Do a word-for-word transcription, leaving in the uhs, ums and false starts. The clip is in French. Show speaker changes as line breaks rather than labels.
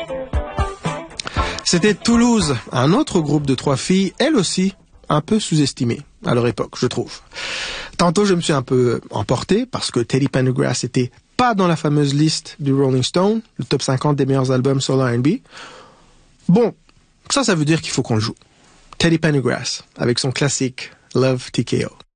C'était Toulouse, un autre groupe de trois filles, elles aussi, un peu sous-estimées à leur époque, je trouve. Tantôt, je me suis un peu emporté parce que Teddy Pendergrass était pas dans la fameuse liste du Rolling Stone, le top cinquante des meilleurs albums solo R and B. Bon, ça, ça veut dire qu'il faut qu'on le joue. Teddy Pendergrass, avec son classique Love T K O.